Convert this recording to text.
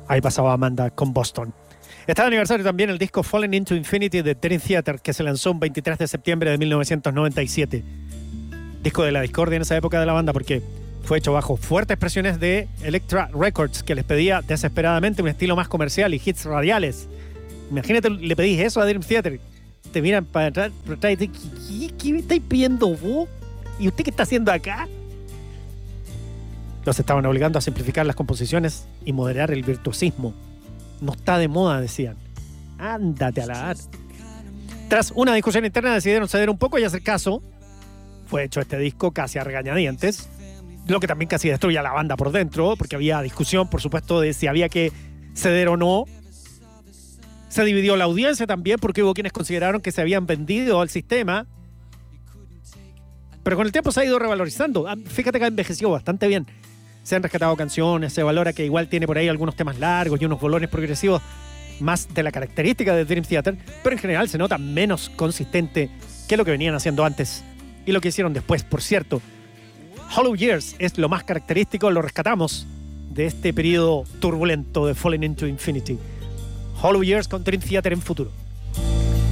Ahí pasaba Amanda con Boston. Está de aniversario también el disco Falling into Infinity de Dream Theater, que se lanzó el 23 de septiembre de 1997. Disco de la discordia en esa época de la banda, porque fue hecho bajo fuertes presiones de Elektra Records, que les pedía desesperadamente un estilo más comercial y hits radiales. Imagínate, le pedís eso a Dream Theater. Te miran para atrás y dicen, ¿qué me estáis pidiendo vos? ¿Y usted qué está haciendo acá? Los estaban obligando a simplificar las composiciones y moderar el virtuosismo. No está de moda, decían. Ándate a la arte. Tras una discusión interna decidieron ceder un poco y hacer caso. Fue hecho este disco casi a regañadientes, lo que también casi destruye a la banda por dentro, porque había discusión, por supuesto, de si había que ceder o no. Se dividió la audiencia también, porque hubo quienes consideraron que se habían vendido al sistema. Pero con el tiempo se ha ido revalorizando. Fíjate que ha envejecido bastante bien. Se han rescatado canciones, se valora que igual tiene por ahí algunos temas largos y unos bolones progresivos más de la característica de Dream Theater, pero en general se nota menos consistente que lo que venían haciendo antes y lo que hicieron después. Por cierto, Hollow Years es lo más característico, lo rescatamos de este periodo turbulento de Falling into Infinity. Hollow Years con Dream Theater en Futuro.